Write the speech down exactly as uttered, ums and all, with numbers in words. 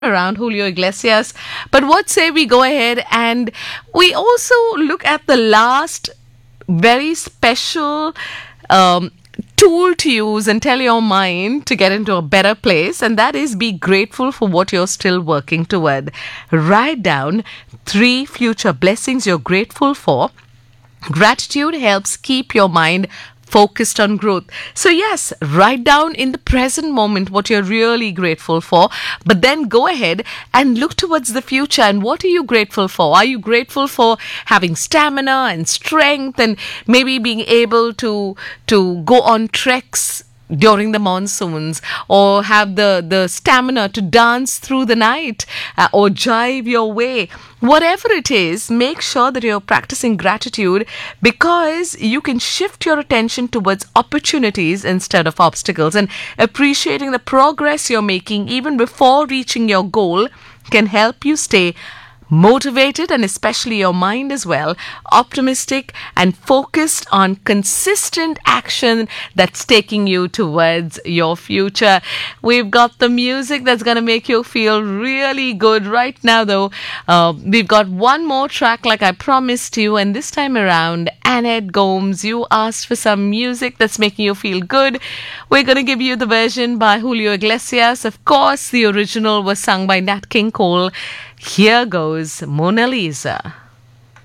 around Julio Iglesias. But what say we go ahead and we also look at the last very special um, tool to use and tell your mind to get into a better place, and that is be grateful for what you're still working toward. Write down three future blessings you're grateful for. Gratitude helps keep your mind focused on growth. So yes, write down in the present moment what you're really grateful for, but then go ahead and look towards the future. And what are you grateful for? Are you grateful for having stamina and strength and maybe being able to to go on treks during the monsoons, or have the, the stamina to dance through the night, uh, or jive your way? Whatever it is, make sure that you're practicing gratitude, because you can shift your attention towards opportunities instead of obstacles. And appreciating the progress you're making even before reaching your goal can help you stay motivated, and especially your mind as well, optimistic and focused on consistent action that's taking you towards your future. We've got the music that's going to make you feel really good right now, though. Uh, we've got one more track like I promised you, and this time around, Annette Gomes, you asked for some music that's making you feel good. We're going to give you the version by Julio Iglesias. Of course, the original was sung by Nat King Cole. Here goes Mona Lisa.